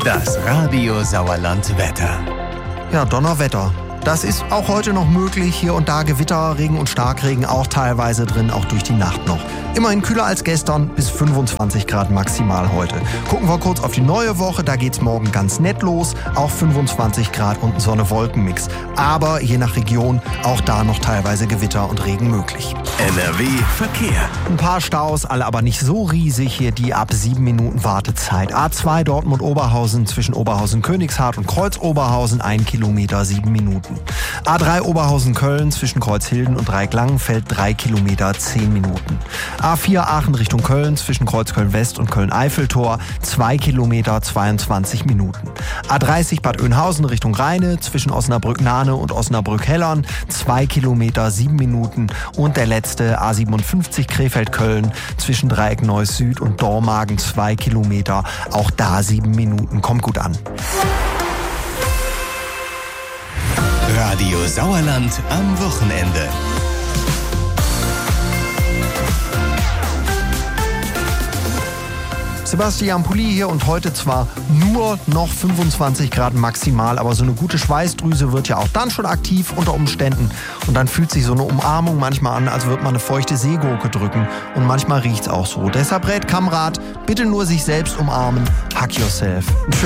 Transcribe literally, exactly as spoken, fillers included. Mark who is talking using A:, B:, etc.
A: Das Radio Sauerland Wetter.
B: Ja, Donnerwetter. Das ist auch heute noch möglich. Hier und da Gewitter, Regen und Starkregen auch teilweise drin, auch durch die Nacht noch. Immerhin kühler als gestern, bis fünfundzwanzig Grad maximal heute. Gucken wir kurz auf die neue Woche, da geht's morgen ganz nett los. Auch fünfundzwanzig Grad und ein Sonne-Wolken-Mix. Aber je nach Region auch da noch teilweise Gewitter und Regen möglich.
A: N R W Verkehr.
B: Ein paar Staus, alle aber nicht so riesig. Hier die ab sieben Minuten Wartezeit. A zwei Dortmund-Oberhausen zwischen Oberhausen-Königshardt und Kreuz-Oberhausen, ein Kilometer, sieben Minuten. A drei Oberhausen-Köln zwischen Kreuzhilden und Dreieck-Langenfeld, drei Kilometer, zehn Minuten. A vier Aachen Richtung Köln zwischen Kreuzköln-West und Köln-Eiffeltor, zwei Kilometer, zweiundzwanzig Minuten. A dreißig Bad Oeynhausen Richtung Rheine zwischen Osnabrück-Nahne und Osnabrück-Hellern, zwei Kilometer, sieben Minuten. Und der letzte A siebenundfünfzig Krefeld-Köln zwischen Dreieck-Neuss Süd und Dormagen, zwei Kilometer, auch da sieben Minuten. Kommt gut an.
A: Radio Sauerland am Wochenende.
B: Sebastian Pulli hier und heute zwar nur noch fünfundzwanzig Grad maximal, aber so eine gute Schweißdrüse wird ja auch dann schon aktiv unter Umständen. Und dann fühlt sich so eine Umarmung manchmal an, als würde man eine feuchte Seegurke drücken. Und manchmal riecht's auch so. Deshalb rät Kamrat, bitte nur sich selbst umarmen. Hug yourself.